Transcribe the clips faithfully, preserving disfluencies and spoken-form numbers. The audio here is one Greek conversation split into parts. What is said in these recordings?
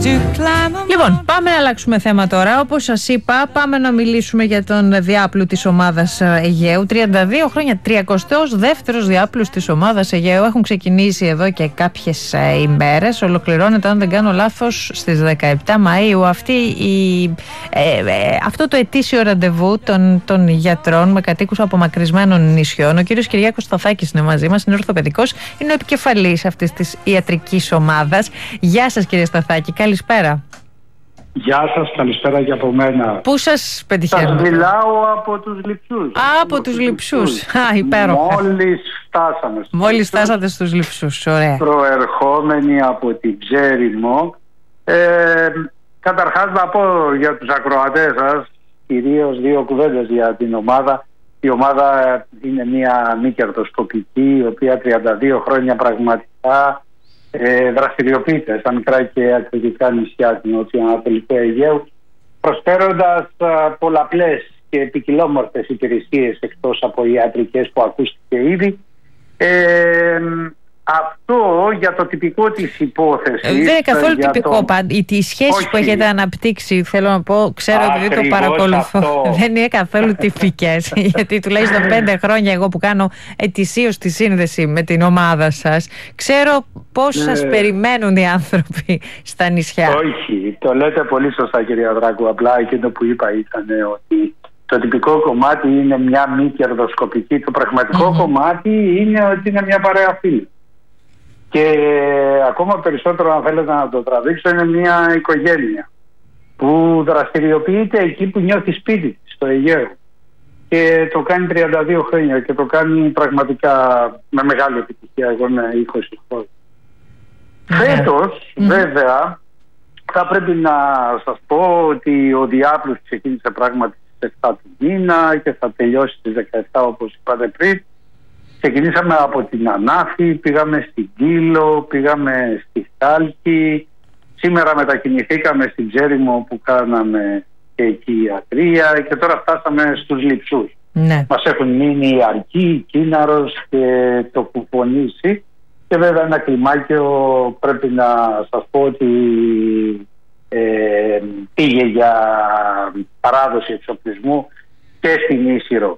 Λοιπόν, πάμε να αλλάξουμε θέμα τώρα. Όπως σας είπα, πάμε να μιλήσουμε για τον διάπλου της ομάδας Αιγαίου. τριάντα δύο χρόνια, τριακοστός δεύτερος διάπλους της ομάδας Αιγαίου. Έχουν ξεκινήσει εδώ και κάποιες ε, ημέρες. Ολοκληρώνεται, αν δεν κάνω λάθος, στις δεκαεπτά Μαΐου αυτή η, ε, ε, αυτό το ετήσιο ραντεβού των, των γιατρών με κατοίκους απομακρυσμένων νησιών. Ο κύριος Κυριάκος Σταθάκης είναι μαζί μας, είναι ορθοπαιδικός, είναι ο επικεφαλής αυτής της ιατρικής ομάδας. Γεια σας, κύριε Σταθάκη, καλησπέρα. Γεια σας, καλησπέρα και από μένα. Πού σας πετυχαίνω? Σας μιλάω από τους Λειψούς. Α, από τους Λειψούς. Α, υπέροχα. Μόλις φτάσαμε. Μόλις φτάσατε στους Λειψούς, ωραία. Προερχόμενοι από την Τζέριμο. Ε, καταρχάς να πω για τους ακροατές σας, κυρίως δύο κουβέντες για την ομάδα. Η ομάδα είναι μια μη κερδοσκοπική, η οποία τριάντα δύο χρόνια πραγματικά Ε, δραστηριοποιείται στα μικρά και ακριτικά νησιά του νοτιοανατολικού Αιγαίου, προσφέροντας α, πολλαπλές και ποικιλόμορφες υπηρεσίες εκτός από ιατρικές που ακούστηκε ήδη. Ε, αυτό για το τυπικό της υπόθεσης. Δεν είναι καθόλου τυπικό. το... Οι σχέσεις που έχετε αναπτύξει, θέλω να πω, ξέρω επειδή το παρακολουθώ, αυτό. Δεν είναι καθόλου τυπικές. Γιατί τουλάχιστον πέντε χρόνια εγώ που κάνω ετησίως τη σύνδεση με την ομάδα σας, ξέρω πώς ναι. σας περιμένουν οι άνθρωποι στα νησιά. Όχι, το λέτε πολύ σωστά, κυρία Δράκου. Απλά εκείνο που είπα ήταν ότι το τυπικό κομμάτι είναι μια μη κερδοσκοπική. Το πραγματικό mm-hmm. κομμάτι είναι ότι είναι μια παρέα φίλη. Και ακόμα περισσότερο, αν θέλετε να το τραβήξω, είναι μια οικογένεια που δραστηριοποιείται εκεί που νιώθει σπίτι της, στο Αιγαίο. Και το κάνει τριάντα δύο χρόνια και το κάνει πραγματικά με μεγάλη επιτυχία. Εγώ είμαι είκοσι χρόνια. Mm-hmm. Φέτος, mm-hmm. βέβαια, θα πρέπει να σας πω ότι ο διάπλος ξεκίνησε πράγματι στις επτά του μήνα και θα τελειώσει στις δεκαεπτά, όπως είπατε πριν. Ξεκινήσαμε από την Ανάφη, πήγαμε στην Κύλο, πήγαμε στη Χάλκη. Σήμερα μετακινηθήκαμε στην Τζέριμο που κάναμε και εκεί ιατρία και τώρα φτάσαμε στους Λειψούς. Ναι. Μας έχουν μείνει η Αρκή, η Κίναρος και το Κουφονήσι. Και βέβαια ένα κλιμάκιο, πρέπει να σας πω ότι ε, πήγε για παράδοση εξοπλισμού και στην Ίσυρο.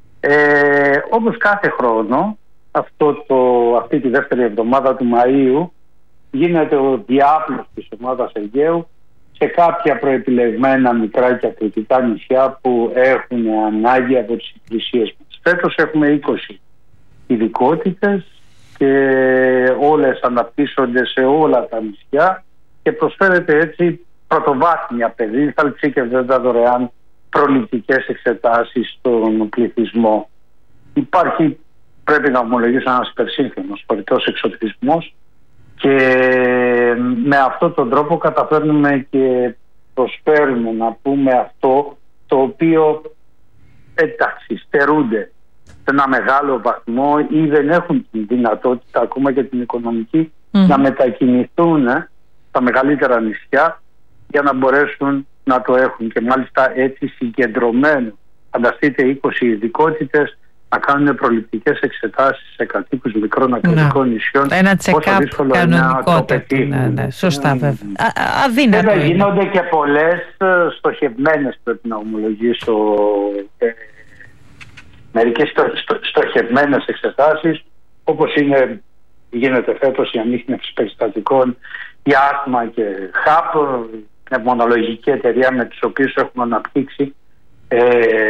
Ε, όπως κάθε χρόνο, αυτό το, αυτή τη δεύτερη εβδομάδα του Μαΐου γίνεται ο διάπλος της ομάδας Αιγαίου σε κάποια προεπιλεγμένα μικρά και ακριτικά νησιά που έχουν ανάγκη από τις υπηρεσίες μας. Φέτος έχουμε είκοσι ειδικότητες και όλες αναπτύσσονται σε όλα τα νησιά και προσφέρεται έτσι πρωτοβάθμια περίθαλψη και βέβαια δωρεάν προληπτικές εξετάσεις στον πληθυσμό. Υπάρχει, πρέπει να ομολογήσω, ένας υπερσύγχρονος φορητός εξοπλισμός και με αυτόν τον τρόπο καταφέρνουμε και προσφέρουμε, να πούμε, αυτό το οποίο εντάξει στερούνται σε ένα μεγάλο βαθμό ή δεν έχουν τη δυνατότητα ακόμα και την οικονομική mm. να μετακινηθούν στα μεγαλύτερα νησιά για να μπορέσουν να το έχουν και μάλιστα έτσι συγκεντρωμένο. Φανταστείτε είκοσι ειδικότητες να κάνουν προληπτικές εξετάσεις σε κατοίκους μικρών ακριτικών ναι. νησιών. Ένα check-up κανονικότατο. Ναι, ναι, σωστά βέβαια. Α, αδύνατο βέβαια γίνονται και πολλές στοχευμένες, πρέπει να ομολογήσω, ε, μερικές στο, στο, στοχευμένες εξετάσεις, όπως είναι, γίνεται φέτος η ανίχνευση περιστατικών για άσθμα και χάπ, πνευμονολογική εταιρεία με τις οποίες έχουμε αναπτύξει ε,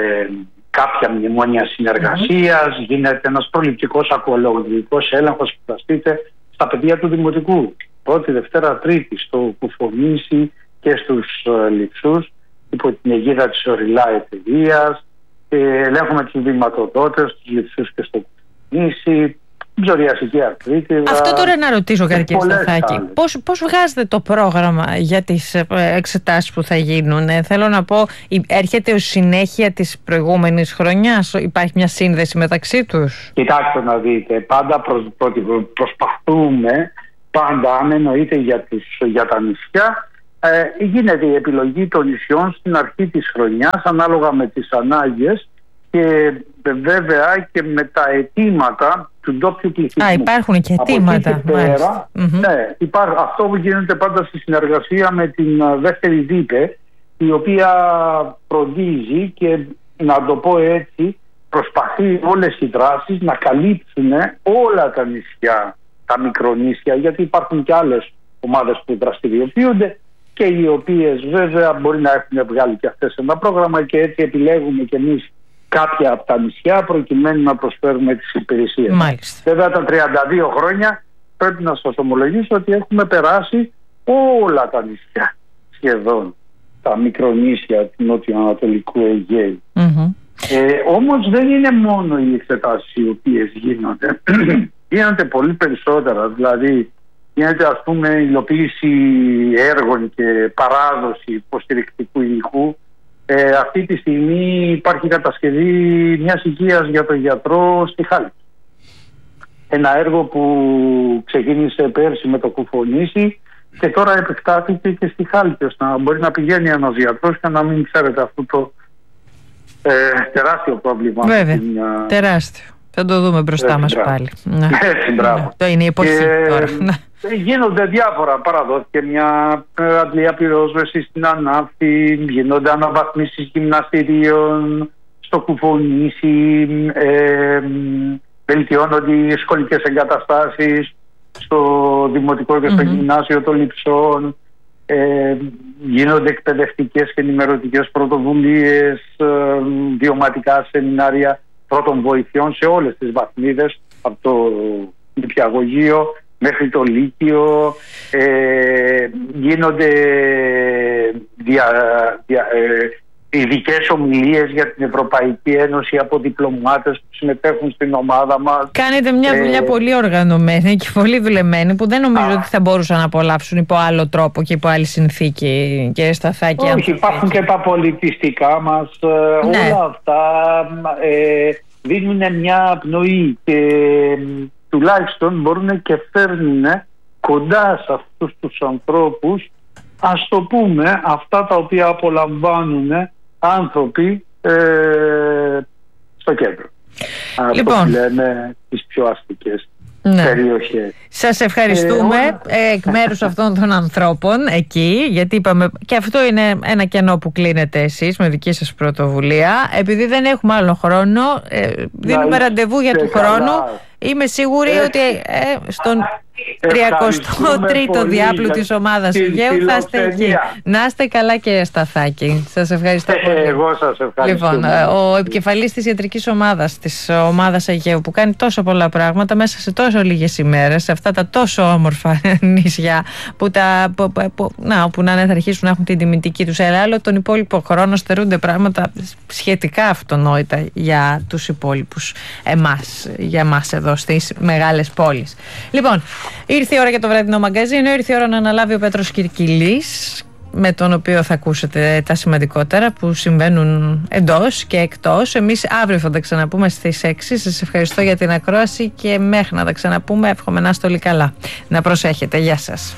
κάποια μνημόνια συνεργασίας. Mm-hmm. Γίνεται ένας προληπτικός ακουολογικός έλεγχος, φανταστείτε, στα παιδιά του Δημοτικού. Πρώτη, Δευτέρα, Τρίτη, στο Κουφονήσι και στους uh, Λειψούς, υπό την αιγίδα της Οριλά εταιρείας. Ε, ελέγχουμε τους βηματοδότες, τους Λειψούς και στο Κουφονήσι. Ψωριασική αρθρίτιδα. Αυτό τώρα να ρωτήσω κάτι, κύριε Σταθάκη. Πώς, πώς βγάζετε το πρόγραμμα για τις εξετάσεις που θα γίνουν? Ε, θέλω να πω, έρχεται ως συνέχεια της προηγούμενης χρονιάς? Υπάρχει μια σύνδεση μεταξύ τους? Κοιτάξτε να δείτε, πάντα προς, προ, προσπαθούμε, πάντα αν εννοείται για, τις, για τα νησιά, ε, γίνεται η επιλογή των νησιών στην αρχή της χρονιάς ανάλογα με τις ανάγκες και βέβαια και με τα αιτήματα του ντόπιου πληθυσμού. Α, υπάρχουν και αιτήματα. Ναι, υπάρχει, αυτό που γίνεται πάντα στη συνεργασία με την δεύτερη ΔΥΠΕ, η οποία προδίζει και, να το πω έτσι, προσπαθεί όλες οι δράσεις να καλύψουν όλα τα νησιά, τα μικρονήσια, γιατί υπάρχουν και άλλες ομάδες που δραστηριοποιούνται και οι οποίες βέβαια μπορεί να έχουν βγάλει και αυτές ένα πρόγραμμα, και έτσι επιλέγουμε και εμείς κάποια από τα νησιά προκειμένου να προσφέρουμε τις υπηρεσίες. Μάλιστα. Βέβαια τα τριάντα δύο χρόνια πρέπει να σας ομολογήσω ότι έχουμε περάσει όλα τα νησιά σχεδόν, τα μικρονήσια του νότιο-ανατολικού Αιγαίου. Mm-hmm. Ε, όμως δεν είναι μόνο οι εξετάσεις οι οποίες γίνονται. Γίνονται πολύ περισσότερα. Δηλαδή γίνεται, ας πούμε, υλοποίηση έργων και παράδοση υποστηρικτικού υλικού. Ε, αυτή τη στιγμή υπάρχει κατασκευή μιας οικίας για τον γιατρό στη Χάλκη. Ένα έργο που ξεκίνησε πέρσι με το Κουφονήσι και τώρα επεκτάθηκε και στη Χάλκη, ώστε να μπορεί να πηγαίνει ένας γιατρός και να μην ξέρετε αυτό το ε, τεράστιο πρόβλημα. Βέβαια, την, τεράστιο. Θα το δούμε μπροστά έτσι, μας μπράβο. πάλι. Έτσι, μπράβο. Το είναι η εποχή τώρα. Γίνονται διάφορα. Παραδόθηκε μια αντλία πυρόσβεση στην Ανάφη, γίνονται αναβαθμίσεις γυμναστηρίων στο Κουφονήσι, ε, βελτιώνονται οι σχολικές εγκαταστάσεις στο Δημοτικό και στο mm-hmm. Γυμνάσιο των Λειψών, ε, γίνονται εκπαιδευτικές και ενημερωτικές πρωτοβουλίες, ε, βιωματικά σεμινάρια πρώτων βοηθειών σε όλες τις βαθμίδες, από το νηπιαγωγείο μέχρι το Λύκειο. Ε, γίνονται δια, δια, ε, ειδικές ομιλίες για την Ευρωπαϊκή Ένωση από διπλωμάτες που συμμετέχουν στην ομάδα μας. Κάνετε μια δουλειά ε, πολύ οργανωμένη και πολύ δουλεμένη, που δεν νομίζω α, ότι θα μπορούσαν να απολαύσουν υπό άλλο τρόπο και υπό άλλη συνθήκη, και Σταθάκη. Όχι, άνθρωποι. Υπάρχουν και τα πολιτιστικά μας, ναι. Όλα αυτά ε, δίνουν μια πνοή και ε, τουλάχιστον μπορούν και φέρνουν κοντά σε αυτούς τους ανθρώπους, ας το πούμε, αυτά τα οποία απολαμβάνουν άνθρωποι ε, στο κέντρο. Λοιπόν, αυτό που λέμε τις πιο αστικές, ναι, περιοχές. Σας ευχαριστούμε ε, εκ μέρους αυτών των ανθρώπων εκεί, γιατί είπαμε και αυτό είναι ένα κενό που κλείνετε εσείς με δική σας πρωτοβουλία. Επειδή δεν έχουμε άλλο χρόνο, ε, δίνουμε ραντεβού για του χρόνου. Είμαι σίγουρη ε, ότι ε, στον τριακοστό τρίτο διάπλου της ομάδας Αιγαίου θα είστε εκεί. Να είστε καλά, κύριε Σταθάκη. Σας ευχαριστώ πολύ. Ε, εγώ σας ευχαριστώ. Λοιπόν, ο επικεφαλής της ιατρικής ομάδας της ομάδας Αιγαίου, που κάνει τόσο πολλά πράγματα μέσα σε τόσο λίγες ημέρες, σε αυτά τα τόσο όμορφα νησιά που, τα, που, που, να, που να θα αρχίσουν να έχουν την τιμητική τους. Αλλά άλλο τον υπόλοιπο χρόνο στερούνται πράγματα σχετικά αυτονόητα για τους υπόλοιπους εμάς, για εμάς εδώ στις μεγάλες πόλεις. Λοιπόν, ήρθε η ώρα για το βραδινό μαγκαζίνο, ήρθε η ώρα να αναλάβει ο Πέτρος Κυρκυλής, με τον οποίο θα ακούσετε τα σημαντικότερα που συμβαίνουν εντός και εκτός. Εμείς αύριο θα τα ξαναπούμε στις έξι. Σας ευχαριστώ για την ακρόαση και μέχρι να τα ξαναπούμε εύχομαι να είστε όλοι καλά. Να προσέχετε. Γεια σας.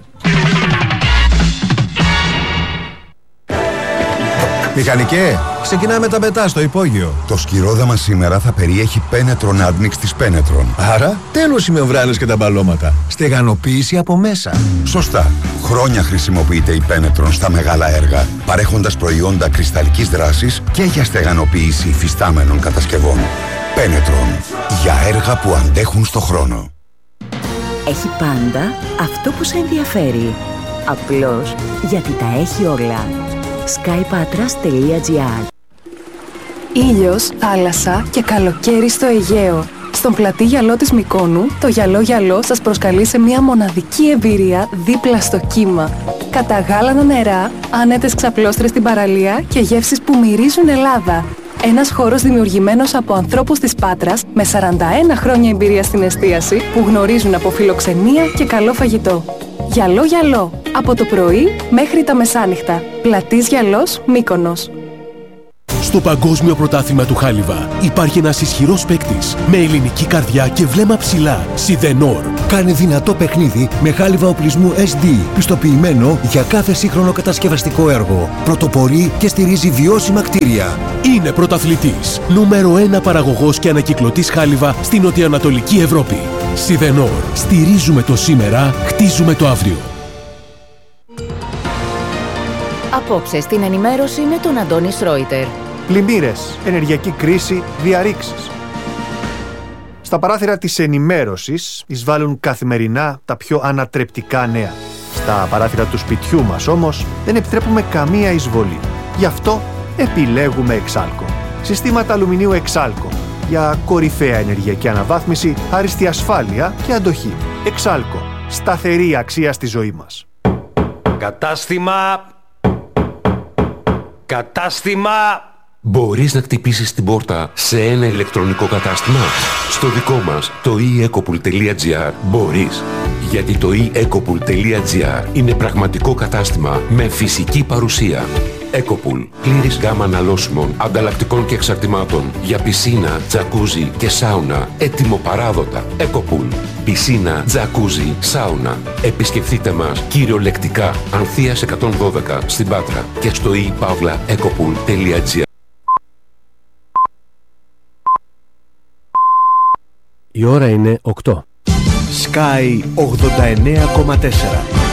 Μηχανικέ, ξεκινάμε με τα μετά στο υπόγειο. Το σκυρόδαμα σήμερα θα περιέχει Penetron Admix της Penetron. Άρα, τέλος οι μεμβράνες και τα μπαλώματα. Στεγανοποίηση από μέσα. Σωστά. Χρόνια χρησιμοποιείται η Penetron στα μεγάλα έργα, παρέχοντας προϊόντα κρυσταλλικής δράσης και για στεγανοποίηση υφιστάμενων κατασκευών. Penetron. Για έργα που αντέχουν στο χρόνο. Έχει πάντα αυτό που σε ενδιαφέρει. Απλώς γιατί τα έχει όλα. skypatras τελεία gr. Ήλιος, θάλασσα και καλοκαίρι στο Αιγαίο. Στον πλατή γυαλό της Μυκόνου, το γυαλό γυαλό σας προσκαλεί σε μια μοναδική εμπειρία δίπλα στο κύμα. Καταγάλανα νερά, άνετες ξαπλώστρες στην παραλία και γεύσεις που μυρίζουν Ελλάδα. Ένας χώρος δημιουργημένος από ανθρώπους της Πάτρας με σαράντα ένα χρόνια εμπειρία στην εστίαση που γνωρίζουν από φιλοξενία και καλό φαγητό. Γυαλό γυαλό, από το πρωί μέχρι τα μεσάνυχτα. Πλατής Γυαλός, Μύκονος. Στο Παγκόσμιο Πρωτάθλημα του Χάλιβα υπάρχει ένας ισχυρός παίκτης με ελληνική καρδιά και βλέμμα ψηλά. Σιδενόρ. Κάνε δυνατό παιχνίδι με χάλιβα οπλισμού ες ντι, πιστοποιημένο για κάθε σύγχρονο κατασκευαστικό έργο. Πρωτοπορεί και στηρίζει βιώσιμα κτίρια. Είναι πρωταθλητής. Νούμερο ένα παραγωγός και ανακυκλωτής χάλιβα στην νοτιοανατολική Ευρώπη. Σιδενόρ. Στηρίζουμε το σήμερα, χτίζουμε το αύριο. Απόψε στην ενημέρωση με τον Αντώνη Σρόιτερ. Πλημμύρες, ενεργειακή κρίση, διαρρήξεις. Στα παράθυρα της ενημέρωσης εισβάλλουν καθημερινά τα πιο ανατρεπτικά νέα. Στα παράθυρα του σπιτιού μας όμως δεν επιτρέπουμε καμία εισβολή. Γι' αυτό επιλέγουμε Εξάλκο. Συστήματα αλουμινίου Εξάλκο για κορυφαία ενεργειακή αναβάθμιση, άριστη ασφάλεια και αντοχή. Εξάλκο. Σταθερή αξία στη ζωή μας. Κατάστημα... Κατάστημα... Μπορείς να χτυπήσεις την πόρτα σε ένα ηλεκτρονικό κατάστημα. Στο δικό μας, το e ecopool τελεία gr, μπορείς. Γιατί το e ecopool τελεία gr είναι πραγματικό κατάστημα με φυσική παρουσία. Ecopool, πλήρης γάμα αναλώσιμων, ανταλλακτικών και εξαρτημάτων για πισίνα, τζακούζι και σάουνα, έτοιμο παράδοτα. Ecopool, πισίνα, τζακούζι, σάουνα. Επισκεφτείτε μας κυριολεκτικά, Ανθείας εκατόν δώδεκα στην Πάτρα και στο e παύλα ecopool τελεία gr. Η ώρα είναι οκτώ. Sky ογδόντα εννέα κόμμα τέσσερα.